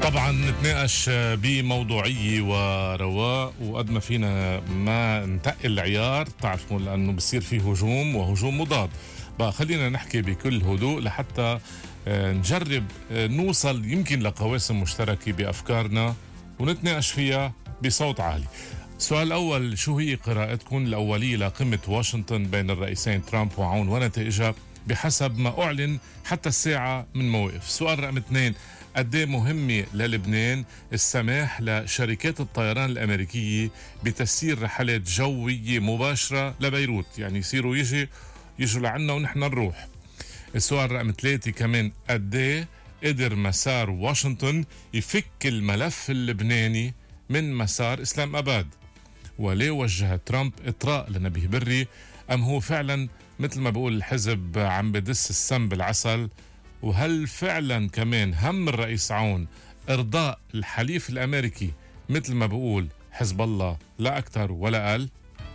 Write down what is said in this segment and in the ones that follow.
طبعا نتناقش بموضوعية ورواق، وقد ما فينا ما نتقل العيار تعرفوا، لأنه بصير فيه هجوم وهجوم مضاد. بقى خلينا نحكي بكل هدوء لحتى نجرب نوصل يمكن لقواسم مشتركة بأفكارنا ونتناقش فيها بصوت عالي. السؤال الأول: شو هي قراءتكم الأولية لقمة واشنطن بين الرئيسين ترامب وعون ونتائجها بحسب ما أعلن حتى الساعة من موقف؟ السؤال رقم 2: قد ايه مهمة للبنان السماح لشركات الطيران الأمريكية بتسيير رحلات جوية مباشرة لبيروت، يعني يصيروا يجوا لعنا ونحن نروح؟ السؤال رقم 3 كمان: قد ايه قدر مسار واشنطن يفك الملف اللبناني من مسار إسلام أباد؟ وليه وجه ترامب إطراء لنبيه بري؟ أم هو فعلا مثل ما بقول الحزب عم بدس السم بالعسل؟ وهل فعلا كمان هم الرئيس عون إرضاء الحليف الأمريكي مثل ما بقول حزب الله لا أكتر ولا أقل؟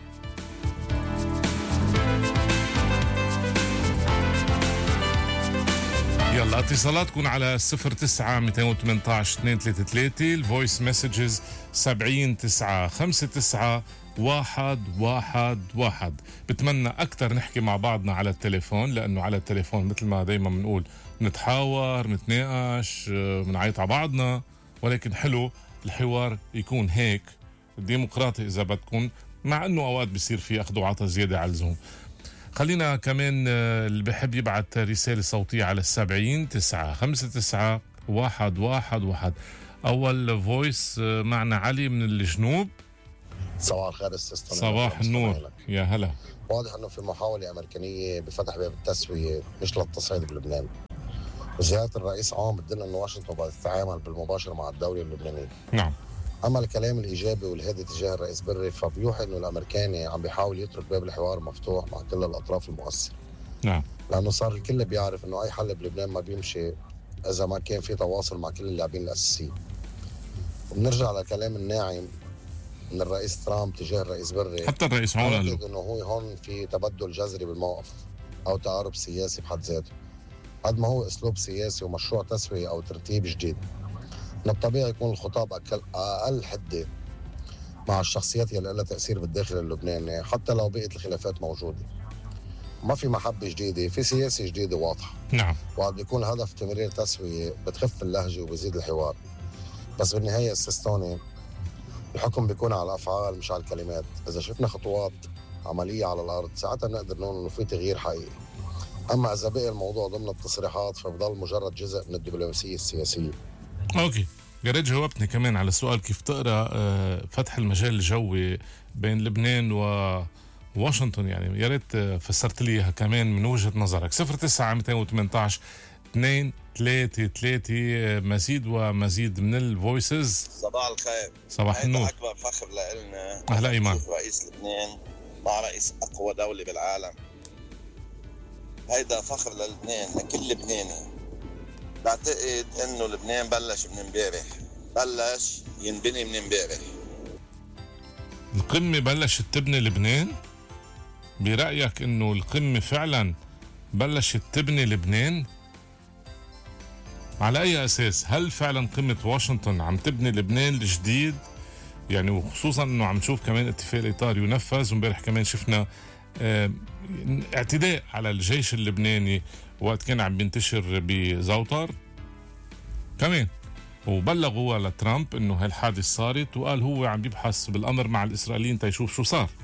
يلا اتصالاتكم على 09-218-233، الفويس مسجز 70-959-111. بتمنى أكتر نحكي مع بعضنا على التليفون، لأنه على التليفون مثل ما دايما بنقول نتحاور نتناقش بنعيط على بعضنا، ولكن حلو الحوار يكون هيك ديمقراطي إذا بدكم، مع أنه أوقات بيصير في أخذ وعطا زيادة على اللزوم. خلينا كمان اللي بحب يبعت رسالة صوتية على 70-959-111. أول فويس معنا علي من الجنوب. صباح الخير استاذ. صباح النور، يا هلا. واضح انه في محاولة امريكانية بفتح باب التسوية مش للتصعيد بلبنان. وزيارة الرئيس عون بتدل انه واشنطن بدها تتعامل بالمباشر مع الدولة اللبنانية. نعم. اما الكلام الايجابي والهادي تجاه الرئيس بري فبيوحي انه الامريكاني عم بيحاول يترك باب الحوار مفتوح مع كل الاطراف المؤثرة. نعم. لانه صار الكل بيعرف انه اي حل بلبنان ما بيمشي اذا ما كان في تواصل مع كل اللاعبين الاساسيين. وبنرجع للكلام الناعم من الرئيس ترامب تجاه الرئيس بري. حتى الرئيس عون قال انه هون في تبدل جذري بالموقف او تقارب سياسي بحد ذاته، قد ما هو اسلوب سياسي ومشروع تسوية او ترتيب جديد. من الطبيعي يكون الخطاب اقل حده مع الشخصيات يلي لها تاثير بالداخل اللبناني، حتى لو بقيت الخلافات موجوده. ما في محبه جديده، في سياسه جديده واضحه. نعم. وقد بيكون الهدف تمرير تسويه بتخف اللهجه وبزيد الحوار. بس بالنهايه استاذ، الحكم بيكون على الافعال مش على الكلمات. اذا شفنا خطوات عمليه على الارض ساعتها بنقدر نقول انه في تغيير حقيقي. اما اذا بقي الموضوع ضمن التصريحات فبضل مجرد جزء من الدبلوماسيه السياسيه. اوكي، يا ريت جاوبتني كمان على السؤال: كيف تقرا فتح المجال الجوي بين لبنان وواشنطن؟ يعني يا ريت فسرت لي اياها كمان من وجهه نظرك. 09-218-233 مزيد ومزيد من الفويسز. صباح الخير. صباح النور. أكبر فخر لنا أهلا إيمان. رئيس لبنان مع رئيس أقوى دولة بالعالم. هيدا فخر للبنان، لكل لبناني. بعتقد إنه لبنان بلش من امبارح، بلش ينبني من امبارح. القمة بلشت تبني لبنان؟ برأيك إنه القمة فعلا بلشت تبني لبنان؟ على أي أساس؟ هل فعلا قمة واشنطن عم تبني لبنان الجديد؟ يعني وخصوصا إنه عم نشوف كمان اتفاق الإطار ينفذ، ومبارح كمان شفنا اعتداء على الجيش اللبناني وقت كان عم بينتشر بزوطر كمان، وبلغوا لترامب إنه هالحادث صارت، وقال هو عم بيبحث بالأمر مع الإسرائيليين تيشوف شو صار.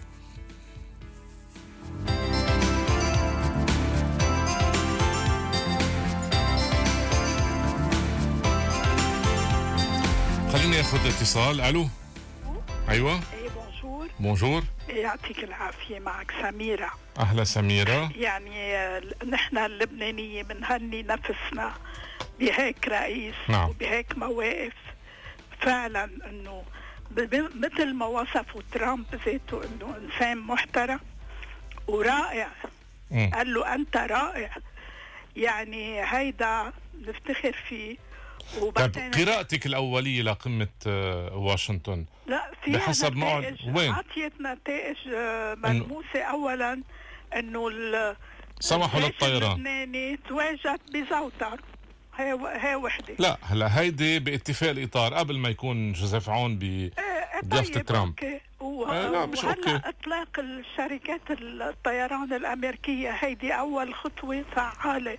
خليني اخذ اتصال. الو. ايوه. ايه بونجور. بونجور. يعطيك العافية، معك سميرة. اهلا سميرة. يعني نحن اللبنانية بنهني نفسنا بهيك رئيس. نعم. وبهيك مواقف فعلا انه مثل ما وصفوا ترامب ذاته انه انسان محترم ورائع. قال له انت رائع، يعني هيدا نفتخر فيه. طيب قراءتك الأولية لقمة واشنطن؟ لا، في بحسب ما وين؟ عطيت نتائج ملموسة. أولا إنه سمحوا للطيران اللبناني تواجد بزوطر، هي وحده. لا هلا هيدي باتفاق الاطار قبل ما يكون جوزيف عون بضيافه طيب ترامب. اوكي. لا مش اوكي. وهلا اطلاق الشركات الطيران الامريكيه هيدي اول خطوه فعاله.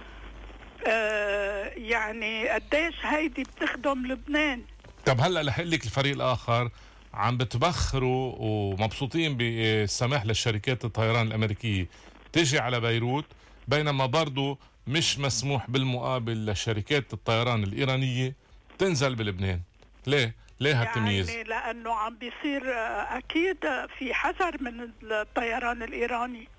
يعني قديش هيدي بتخدم لبنان. طب هلا رح اقول لك الفريق الاخر عم بتبخروا ومبسوطين بالسماح للشركات الطيران الامريكيه تيجي على بيروت، بينما برضو مش مسموح بالمقابل لشركات الطيران الايرانيه تنزل بلبنان. ليه هالتمييز؟ يعني لانه عم بيصير اكيد في حذر من الطيران الايراني.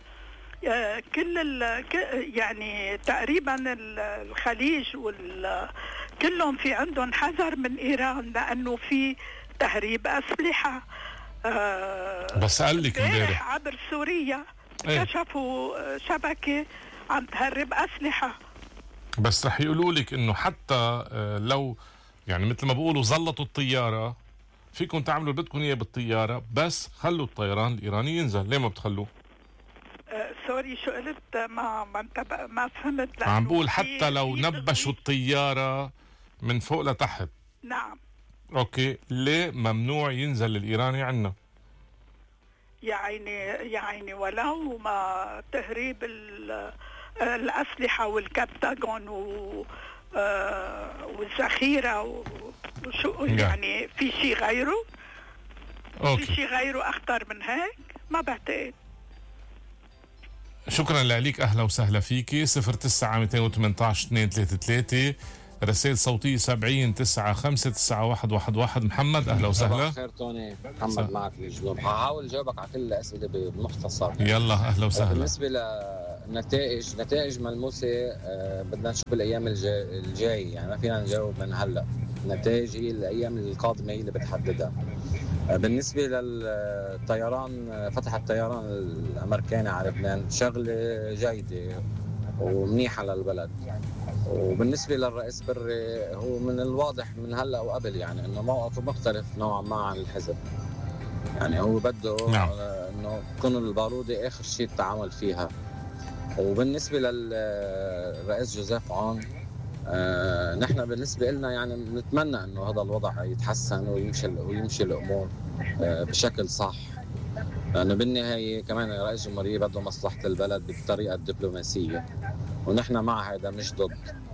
يعني تقريبا الخليج كلهم في عندهم حذر من ايران لانه في تهريب اسلحه. بس قال لك امبارح عبر سوريا كشفوا شبكه عم تهرب اسلحه. بس رح يقولوا لك انه حتى لو يعني مثل ما بيقولوا زلطوا الطياره، فيكم تعملوا اللي بدكم اياه بالطياره، بس خلوا الطيران الايراني ينزل. ليه ما بتخلوه؟ سوري شو قلت؟ ما فهمت. عم بقول حتى لو نبشوا الطياره من فوق لتحت. نعم. اوكي، ليه ممنوع ينزل الايراني عنا؟ يعني ولو ما تهريب الاسلحه والكبتاغون والذخيره وشو يعني في شيء غيره؟ أوكي. في شيء غيره اخطر من هيك؟ ما بعتقد. شكرا لك، اهلا وسهلا فيكي. 09-218-233 رسائل صوتية 70-95-9111. محمد اهلا وسهلا. خير توني، محمد معك الجنوب. هحاول جاوبك على كل الاسئله بمختصر. يلا اهلا وسهلا. بالنسبه لنتائج ملموسه بدنا نشوف الايام الجاي، يعني ما فينا نجاوب من هلا. النتائج هي الايام القادمه هي اللي بتحددها. بالنسبه للطيران، فتح الطيران الامريكاني على لبنان شغله جيده ومنيحه للبلد. وبالنسبه للرئيس بري، هو من الواضح من هلا وقبل يعني انه موقفه مختلف نوعا ما عن الحزب. يعني هو بده انه تكون البارودة اخر شيء التعامل فيها. وبالنسبه للرئيس جوزيف عون، نحن بالنسبه لنا يعني بنتمنى انه هذا الوضع يتحسن ويمشي الامور بشكل صح، لانه بالنهايه كمان رئيس الجمهوريه بده مصلحه البلد بالطريقه الدبلوماسيه، ونحن مع هذا مش ضد.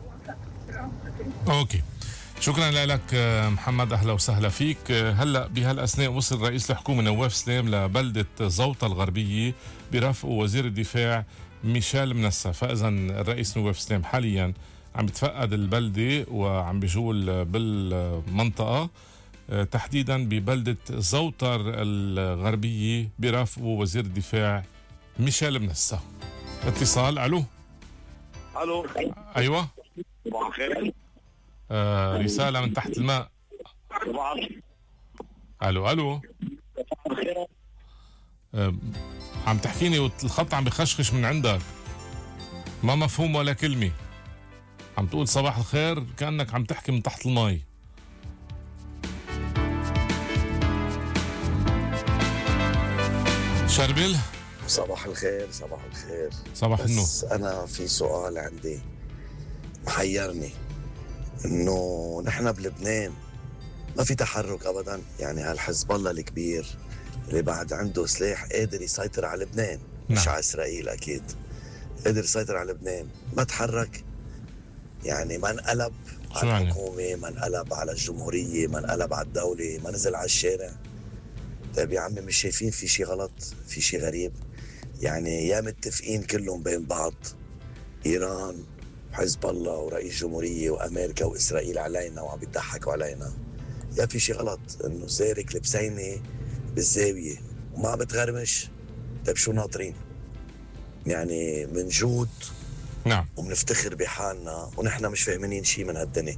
اوكي، شكرا لك محمد، اهلا وسهلا فيك. هلا بهالاثناء وصل رئيس الحكومه نواف سلام لبلده زوطه الغربيه برافقه وزير الدفاع ميشيل منسى. فاذا الرئيس نواف سلام حاليا عم بتفقد البلده وعم بيجول بالمنطقه، تحديدا ببلده زوطه الغربيه برافقه وزير الدفاع ميشيل منسى. اتصال. الو. ايوه. صباح الخير. رسالة من تحت الماء. الو. عم تحكيني والخط عم بخشخش من عندك، ما مفهوم ولا كلمة. عم تقول صباح الخير كأنك عم تحكي من تحت الماء. شربل. صباح الخير. صباح النور. بس أنا في سؤال عندي محيرني، إنه نحن بلبنان ما في تحرك أبدا. يعني هالحزب الله الكبير اللي بعد عنده سلاح قادر يسيطر على لبنان، مش على إسرائيل أكيد، قادر يسيطر على لبنان، ما تحرك. يعني ما انقلب على الحكومة، ما انقلب على الجمهورية، ما انقلب على الدولة، ما نزل على الشارع. طيب يا عمي مش شايفين في شيء غلط؟ في شيء غريب؟ يعني يا متفقين كلهم بين بعض، إيران وحزب الله ورئيس جمهورية وأمريكا وإسرائيل علينا وعم بيضحكوا علينا، يا في شيء غلط إنه زارك لبسينة بالزاوية وما عم بتغرمش. طيب شو ناطرين؟ يعني من جود وبنفتخر بحالنا ونحن مش فاهمين شيء من هالدنيا.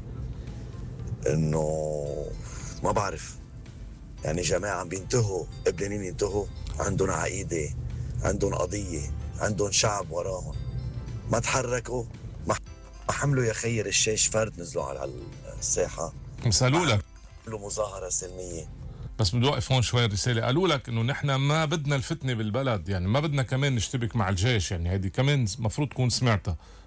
إنه ما بعرف، يعني جماعة عم بينتهوا، قبلانين ينتهوا، عندهم عقيدة، عندهم قضية، عندهم شعب وراهم، ما تحركوا، ما حملوا يا خير الشاش فرد نزلوا على الساحة مسألوا لك عملوا مظاهرة سلمية. بس بدي اوقف هون شوي. الرسالة قالوا لك انه نحن ما بدنا الفتنة بالبلد، يعني ما بدنا كمان نشتبك مع الجيش، يعني هيدي كمان مفروض تكون سمعتها.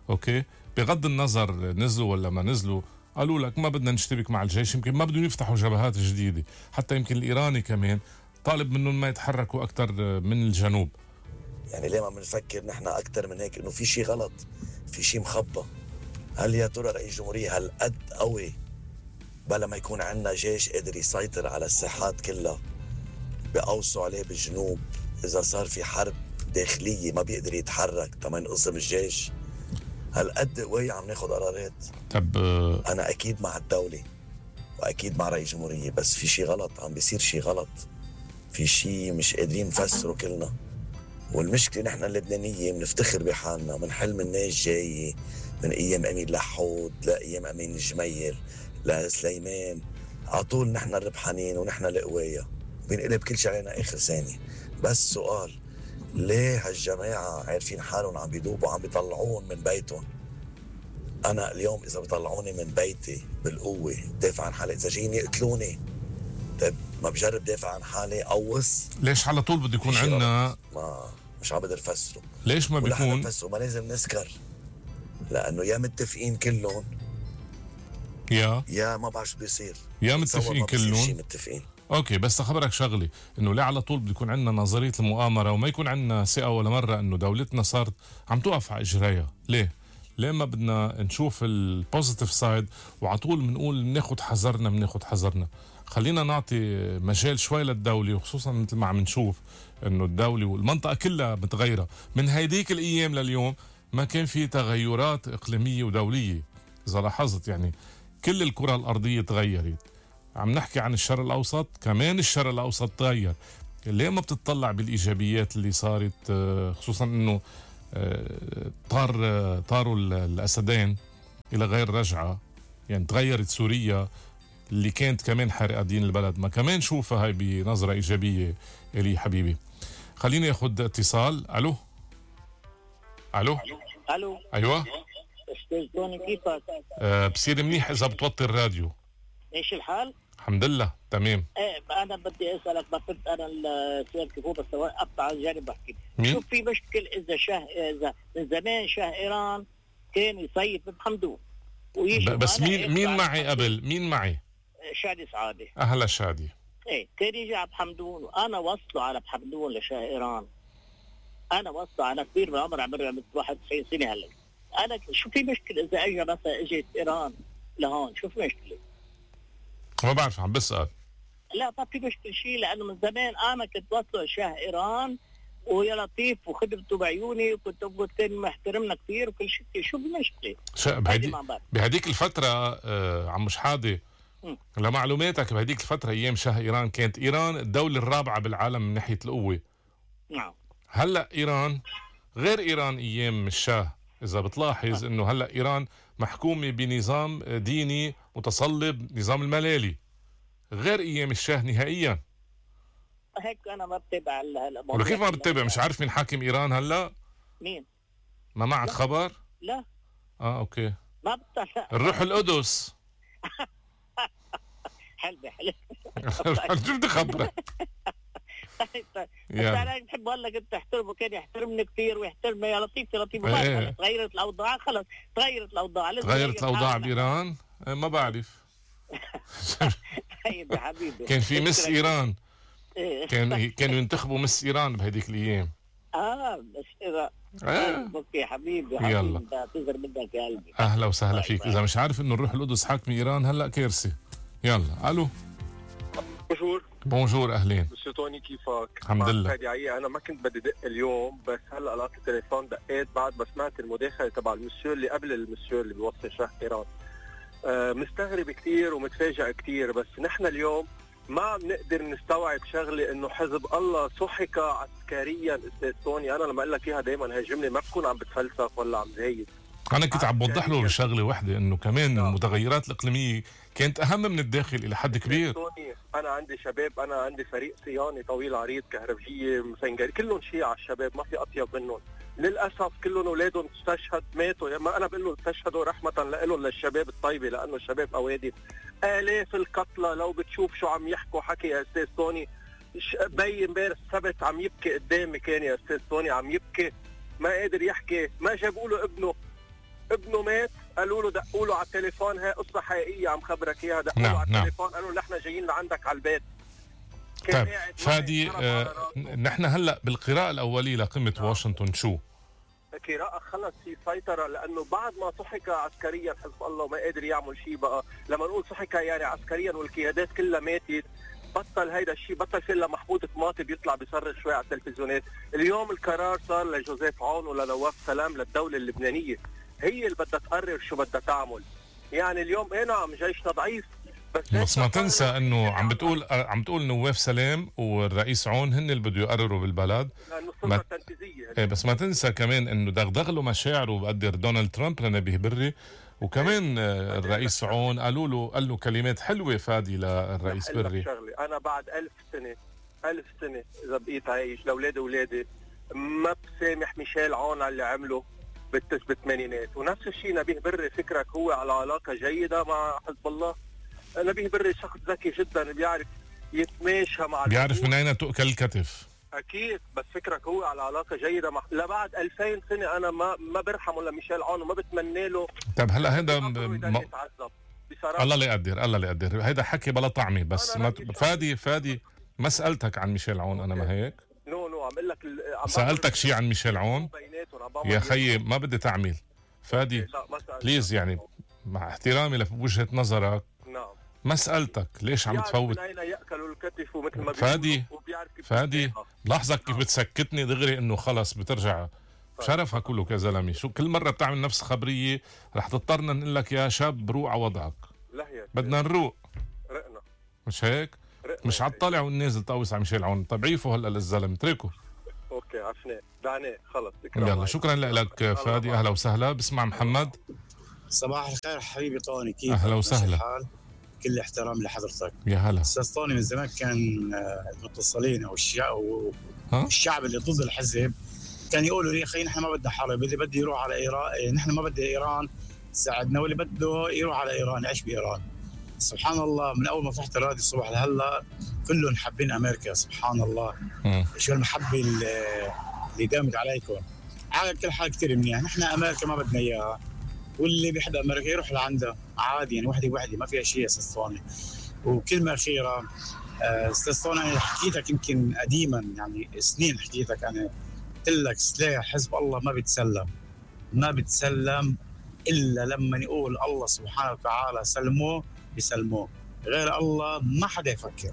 اوكي، بغض النظر نزلوا ولا ما نزلوا، قالوا لك ما بدنا نشتبك مع الجيش، يمكن ما بدهم يفتحوا جبهات جديدة، حتى يمكن الإيراني كمان طالب منهم ما يتحركوا أكتر من الجنوب. يعني ليه ما بنفكر نحن أكتر من هيك إنه في شيء غلط، في شيء مخبى؟ هل يا ترى رئيس الجمهورية هالقد قوي بلا ما يكون عندنا جيش قادر يسيطر على الساحات كلها، بأوصوا عليه بالجنوب؟ إذا صار في حرب داخلية ما بيقدر يتحرك تما ينقسم الجيش. هالقد قوي عم ناخد قرارات. طب أنا أكيد مع الدولة وأكيد مع رئيس الجمهورية، بس في شيء غلط، عم بيصير شيء غلط، في شيء مش قادرين نفسره كلنا. والمشكلة نحن اللبنانية بنفتخر بحالنا، من حلم الناس جاية من أيام أمين لحود لأيام أمين الجميل لسليمان، عطول نحن الربحانين ونحن القوية، بينقلب كل شيء علينا آخر ثانية. بس سؤال، ليه هالجماعة عارفين حالهم عم بيدوبوا عم بيطلعون من بيتهم؟ أنا اليوم إذا بيطلعوني من بيتي بالقوة دافع عن حالي، إذا جايين يقتلوني طيب ما بجرب دافع عن حالي قوص؟ ليش على طول بده يكون عندنا؟ ما مش عم بقدر افسره. ليش ما بيكون؟ ما لازم نسكر، لأنه يا متفقين كلهم يا ما بعرف شو بيصير، يا متفقين كلهم. متفقين. اوكي، بس خبرك شغلي، انه ليه على طول بده يكون عندنا نظريه المؤامره وما يكون عندنا ثقه ولا مره انه دولتنا صارت عم توقف على اجريها؟ ليه ما بدنا نشوف البوزيتيف سايد وعلى طول بنقول بناخذ حذرنا؟ خلينا نعطي مجال شوي للدوله، وخصوصا مثل ما عم نشوف انه الدوله والمنطقه كلها متغيره من هيديك الايام لليوم. ما كان في تغيرات اقليميه ودوليه، اذا لاحظت يعني كل الكره الارضيه تغيرت. عم نحكي عن الشرق الأوسط، كمان الشرق الأوسط تغير. ليه ما بتطلع بالإيجابيات اللي صارت، خصوصا أنه طاروا الأسدين إلى غير رجعة، يعني تغيرت سوريا اللي كانت كمان حارقة دين البلد، ما كمان شوفها هاي بنظرة إيجابية. إلي حبيبي خليني أخذ اتصال. ألو أيوة أستاذ توني، كيفك؟ بصير منيح إذا بتوطي الراديو. ايش الحال؟ الحمد لله تمام. انا بدي اسالك، بفت انا السؤال كيف هو، بس اقطع على الجانب بحكي. شوف، في مشكل اذا من زمان شاه ايران كان يصيف بحمدون بس مين معي قبل؟ مين معي؟ شادي سعادة. اهلا شادي. ايه، كان يجي على بحمدون وانا وصله على بحمدون لشاه ايران. انا وصله، انا كبير بالعمر، عمري 91 سنه هلا. انا شو في مشكله اذا اجى مثلا اجت ايران لهون؟ شو في مشكله؟ ما بعرف، عم بسأل. لا ما في مشكلة شيء، لأنه من زمان أنا كنت وصله شاه إيران ويا لطيف وخدمته بعيوني، وكنت أقول كان محترمنا كثير وكل شيء. شو المشكلة؟ بهديك الفترة عم شحادة، لمعلوماتك بهديك الفترة أيام شاه إيران كانت إيران الدولة الرابعة بالعالم من ناحية القوة. نعم. هلأ إيران غير إيران أيام الشاه. إذا بتلاحظ إنه هلأ إيران محكومة بنظام ديني متصلب، نظام الملالي، غير أيام الشاه نهائيا. هيك أنا ما بتابع الموضوع. ولا كيف ما بتتابع؟ مش عارف مين حاكم إيران هلأ؟ مين؟ ما معك خبر؟ لا. أوكي. ما بتطلع. الروح القدس. حلبة شو بدي خبرك؟ بس انا بحب اقول لك انت تحترمه، كان يحترمني كثير ويحترمني يا لطيف يا لطيف. تغيرت الاوضاع، خلص تغيرت الاوضاع بايران. ما بعرف. طيب يا حبيبي، كان في مس ايران، كانوا ينتخبوا مس ايران بهديك الايام. بس اذا اوكي حبيبي يلا تظهر منك يا قلبي. اهلا وسهلا فيك. اذا مش عارف انه الروح القدس حاكم ايران هلا كارثه. يلا الو. بونجور اهلين. مسيو توني، كيفك؟ الحمد لله. انا ما كنت بدي دق اليوم، بس هلا لقيت التليفون دقيت بعد ما سمعت المداخله تبع المسيو اللي قبل المسيو اللي بيوصي شاه ايران. مستغرب كثير ومتفاجئ كثير، بس نحن اليوم ما عم نقدر نستوعب شغله انه حزب الله سحق عسكريا. استاذ توني، انا لما اقول لك اياها دائما هي جمله ما بكون عم بتفلسف ولا عم زايد. أنا كنت عم بوضح له بشغلة واحدة، إنه كمان المتغيرات الإقليمية كانت أهم من الداخل إلى حد كبير. أنا عندي شباب، أنا عندي فريق صياني طويل عريض، كهربجية، مسنجري، كلهم شيعة الشباب، ما في أطيب منهم. للأسف كلهم أولادهم استشهد ماتوا. ما أنا بقول لهم استشهدوا رحمة لهم للشباب الطيبة، لأنه الشباب أوادم. آلاف القتلى، لو بتشوف شو عم يحكوا حكي يا أستاذ توني. بي امبارح السبت عم يبكي قدامي، كان يا أستاذ توني عم يبكي، ما قادر يحكي، ما جابوا له ابنه. ابنه مات، قالوا له دقوا له على التليفون، هاي قصه حقيقيه عم خبرك اياها، دقوا له على التليفون قالوا نحن جايين لعندك على البيت. طيب فادي، نحن هلا بالقراءه الاوليه لقمه واشنطن شو؟ قراءة خلص في سيطرة، لأنه بعد ما سحق عسكريا حزب الله وما قادر يعمل شيء بقى، لما نقول سحق يعني عسكريا والقيادات كلها ماتت، بطل هيدا الشيء، بطل في إلا محمود طماطي بيطلع بيصرخ شوي على التلفزيونات. اليوم القرار صار لجوزيف عون ولنواف سلام للدولة اللبنانية، هي اللي بدها تقرر شو بدها تعمل. يعني اليوم نعم جيشنا ضعيف، بس ما تنسى انه عم بتقول نواف سلام والرئيس عون هن اللي بده يقرروا بالبلد، لانه السلطه التنفيذيه. بس ما تنسى كمان انه دغدغ له مشاعره بقدر دونالد ترامب لنبيه بري، وكمان الرئيس عون قال له كلمات حلوه فادي للرئيس بري. انا بعد 1000 سنه اذا بقيت عايش لاولادي ما بسامح ميشيل عون على اللي عمله بالثمانينات. ونفس الشيء نبيه بري، فكرك هو على علاقه جيده مع حزب الله. نبيه بري شخص ذكي جدا، بيعرف يتماشى مع بيعرف من اين تؤكل الكتف. اكيد، بس فكرك هو على علاقه جيده مع لبعد 2000 سنه. انا ما برحمه لميشيل عون وما بتمنى له. طب هلا هيدا الله لا يقدر هيدا حكي بلا طعمه. بس فادي ما سالتك عن ميشيل عون، انا ما هيك؟ نو عم اقول لك سالتك شيء عن ميشيل عون يا خيي، ما بدي تعميل فادي بليز، يعني مع احترامي لوجهه نظرك. نعم ما سألتك ليش عم تفوت فادي بلاحظك كيف بتسكتني دغري انه خلص بترجع بشرفها كله كزلمه. شو كل مره بتعمل نفس خبريه رح تضطرنا نقول لك يا شاب روق على وضعك. بدنا نروق، رقنا مش هيك؟ مش عالطالع والنازل طاوس على ميشيل عون. طب عيفوا هلا للزلمه، اتركه. اوكي عرفناه دعناه خلص. يلا شكرا لك فادي. اهلا وسهلا. بسمع محمد. صباح الخير حبيبي طوني، كيف؟ اهلا وسهلا. كل احترام لحضرتك. يا هلا. استاذ طوني، من زمان كان المتصلين او الشعب اللي ضد الحزب كان يقولوا لي اخي نحن ما بدنا حرب، اللي بده يروح على ايران، نحن ما بدنا ايران تساعدنا، واللي بده يروح على ايران يعيش بايران. سبحان الله، من اول ما فتحت الراديو الصبح لهلا كلهم حابين امريكا. سبحان الله شو المحبه اللي دامت عليكم. على كل حال كثير منيح، نحن امريكا ما بدنا اياها، واللي بيحب امريكا يروح لعندها عادي، يعني وحده ما فيها شيء. استاذ طوني، وكلمه اخيره استاذ طوني، انا حكيتك يمكن قديما، يعني سنين حكيتك، انا قلت لك سلاح حزب الله ما بتسلم الا لما يقول الله سبحانه وتعالى سلموه بيسلموه، غير الله ما حدا يفكر.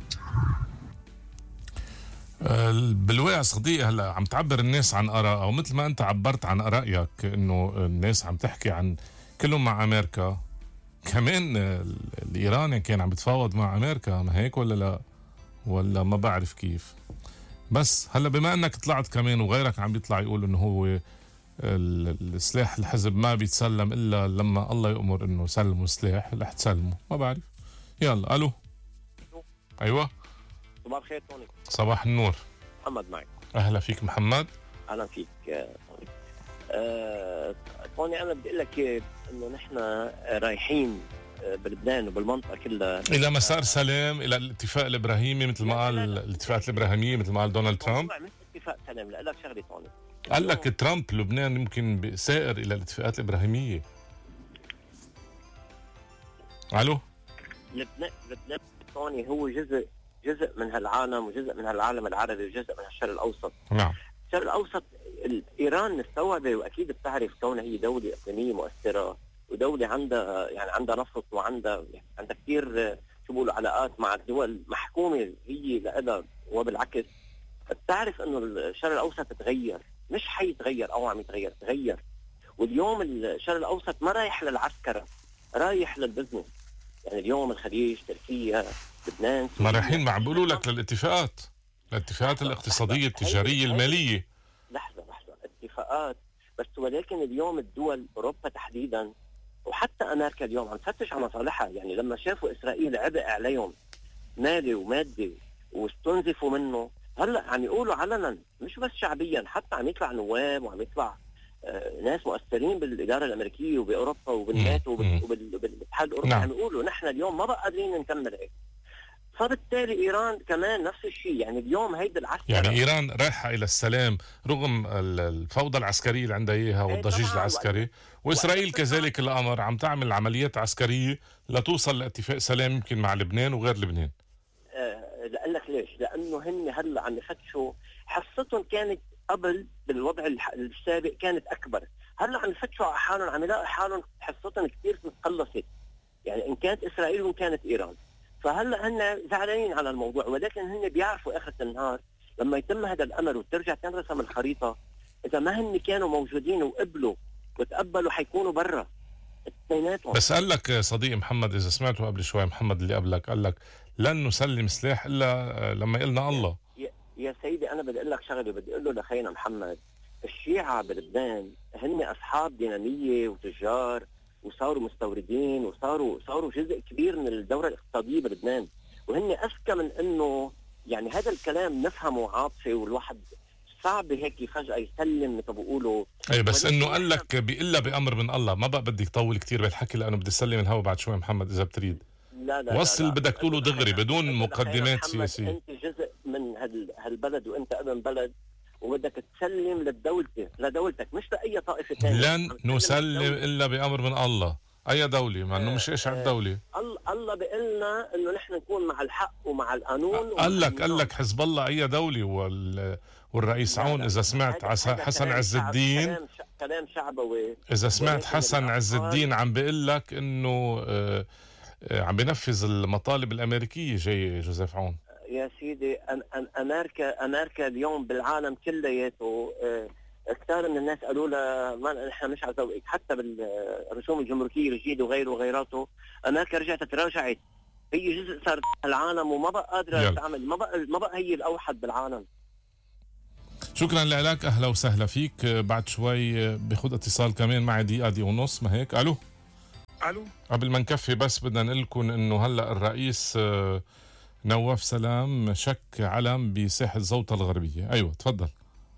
بالواقع صديقي هلا عم تعبر الناس عن آراء، او مثل ما انت عبرت عن آرائك انه الناس عم تحكي عن كلهم مع امريكا. كمان الايراني كان عم بتفاوض مع امريكا، ما هيك ولا لا؟ ولا ما بعرف كيف. بس هلا بما انك طلعت كمان وغيرك عم بيطلع يقول انه هو السلاح الحزب ما بيتسلم الا لما الله يأمر انه سلموا سلاح، رح تسلموا. ما بعرف. يلا الو. ايوه صباح الخير توني. صباح النور. محمد معك. اهلا فيك محمد. اهلا فيك توني. انا بدي اقول لك انه نحن رايحين بلبنان وبالمنطقه كلها الى مسار سلام، الى الاتفاق الابراهيمي مثل ما قال الاتفاقات الابراهيميه مثل ما قال دونالد ترامب. مش اتفاق سلام، لا لك شغله توني. قال لك ترامب لبنان يمكن سائر الى الاتفاقات الابراهيميه. الو. لبنان توني هو جزء من هالعالم، وجزء من هالعالم العربي، وجزء من الشرق الاوسط. نعم. الشرق الاوسط ايران مستوعبه، واكيد بتعرف كونها هي دوله اقليميه مؤثره، ودوله عندها نفط، وعندها كثير شو بيقولوا علاقات مع الدول محكومه هي لها، وبالعكس بتعرف انه الشرق الاوسط تغير، مش حيتغير او عم يتغير، تغير. واليوم الشرق الاوسط ما رايح للعسكره، رايح للبزنس. يعني اليوم الخليج، تركيا، لبنان، ما رايحين، ما عم بيقولوا لك الاتفاقات الاقتصاديه التجاريه الماليه. لحظه اتفاقات بس، ولكن اليوم الدول اوروبا تحديدا وحتى امريكا اليوم عم تفتش على مصالحها. يعني لما شافوا اسرائيل عبء عليهم مالي ومادي واستنزفوا منه، هلا عم يقولوا علنا، مش بس شعبيا، حتى عم يطلع نواب وعم يطلع ناس مؤثرين بالاداره الامريكيه وباوروبا وبالناتو وبالاتحاد الاوروبي. عم يقولوا نحن اليوم ما بقى قادرين نكمل هيك. فبالتالي ايران كمان نفس الشيء. يعني اليوم هيدا العسكرة يعني ايران رايحه الى السلام رغم الفوضى العسكريه اللي عندها اياها والضجيج العسكري، واسرائيل كذلك الامر عم تعمل عمليات عسكريه لتوصل لاتفاق سلام يمكن مع لبنان وغير لبنان. لأقول لك ليش؟ لانه هن هلا عم يفتشوا، حصتهم كانت قبل بالوضع السابق كانت اكبر، هلا عم يفتشوا على حالهم، عم يلاقوا حالهم حصتهم كثير تقلصت، يعني ان كانت اسرائيل وان كانت ايران. فهلا هن زعلانين على الموضوع، ولكن هن بيعرفوا اخر النهار لما يتم هذا الامر وترجع تنرسم الخريطه، اذا ما هن كانوا موجودين وقبلوا وتقبلوا حيكونوا برا اثنيناتهم. بس قال لك صديقي محمد، اذا سمعته قبل شوي محمد اللي قبلك، قال لك لن نسلم سلاح الا لما يقلنا الله. يا سيدي انا بدي اقول لك شغله، بدي اقول له لخينا محمد، الشيعة بلبنان هن اصحاب ديناميه وتجار وصاروا مستوردين وصاروا جزء كبير من الدوره الاقتصاديه بلبنان، وهن اذكى من انه يعني هذا الكلام نفهمه عاطفي، والواحد صعب هيك فجاه يسلم مثل بيقولوا. اي بس انه قال لك الا بامر من الله. ما بقى بدي طول كثير بالحكي لانه بدي اسلم الهوا بعد شوي محمد اذا بتريد. لا وصل بدك تقوله دغري بدون مقدمات سياسيه. انت جزء من هالبلد وانت ابن بلد وبدك تسلم لدولتك مش لاي طائفه ثانيه. لن نسلم الا بامر من الله. اي دوله؟ مع انه مش ايش الدوله. الله بيقول لنا انه نحن نكون مع الحق ومع القانون. قال لك حزب الله اي دوله والرئيس عون. اذا سمعت حسن عز الدين كلام شعبوي، اذا سمعت حسن عز الدين عم بيقول لك انه عم بينفذ المطالب الامريكيه جاي جوزيف عون. يا سيدي امريكا اليوم بالعالم كلياته كثير من الناس قالوا لها ما نحن مش على ذوقك، حتى بالرسوم الجمركيه الجديده وغيره وغيراته امريكا رجعت تراجعت، هي جزء صار العالم وما بقى قادره تعمل، ما بقى هي الاوحد بالعالم. شكرا لك، اهلا وسهلا فيك. بعد شوي باخذ اتصال كمان معي دقيقه ونص، ما هيك؟ الو قبل ما نكفي بس بدنا نقول لكم انه هلا الرئيس نواف سلام شك علم بساحه زوطه الغربيه. ايوه تفضل.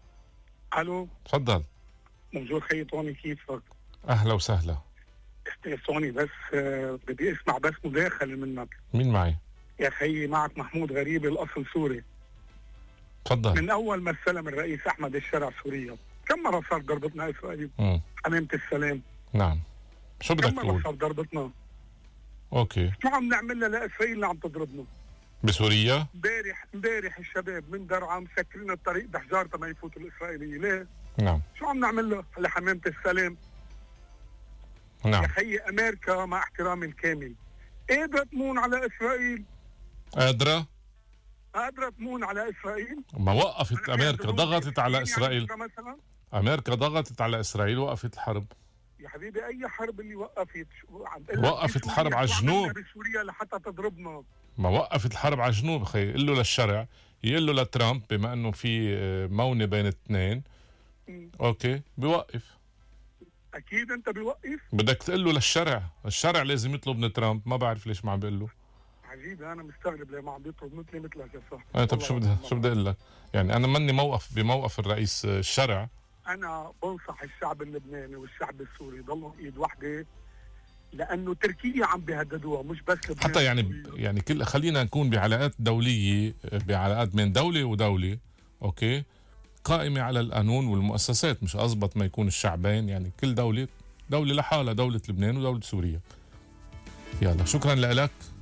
الو تفضل. بونجور خيي طوني، كيفك؟ اهلا وسهلا. اختي سوني، بس بدي اسمع بس مداخله منك. مين معي؟ يا خيي معك محمود غريب الاصل سوري. تفضل. من اول ما استلم الرئيس احمد الشرع سوريا كم مره صار ضربتنا اسرائيل؟ حمامة السلام. نعم. شو بدك تقول؟ كم مره صار ضربتنا؟ اوكي. شو عم نعملها لاسرائيل اللي عم تضربنا؟ بسوريا؟ امبارح الشباب من درعا مسكرين الطريق بحجار تما يفوتوا الاسرائيليين، ليه؟ نعم. شو عم نعمل له لحمامة السلام؟ نعم. يا خيي امريكا مع احترامي الكامل قادرة تمون على اسرائيل؟ قادرة تمون على اسرائيل؟ ما وقفت امريكا، ضغطت على اسرائيل. امريكا ضغطت على اسرائيل، وقفت الحرب. يا حبيبي اي حرب اللي وقفت؟ وقفت الحرب على الجنوب بسوريا لحتى تضربنا. ما وقفت الحرب على الجنوب خي. قل له للشرع، يقول له لترامب بما انه في مونة بين الاثنين اوكي بيوقف. اكيد انت بيوقف. بدك تقول له للشرع، الشرع لازم يطلب من ترامب. ما بعرف ليش ما عم بيقول له. عجيب، انا مستغرب ليه ما عم بيطلب مثلك يا صاحبي. طب شو بدي اقول لك؟ يعني انا ماني بموقف الرئيس الشرع. انا بنصح الشعب اللبناني والشعب السوري ضلوا ايد واحده، لانه تركيا عم بيهددوها مش بس لبنان. حتى يعني خلينا نكون بعلاقات دوليه، بعلاقات بين دوله ودوله اوكي قائمه على القانون والمؤسسات. مش أزبط ما يكون الشعبين، يعني كل دوله لحالها، دوله لبنان ودوله سوريا. يلا شكرا لك.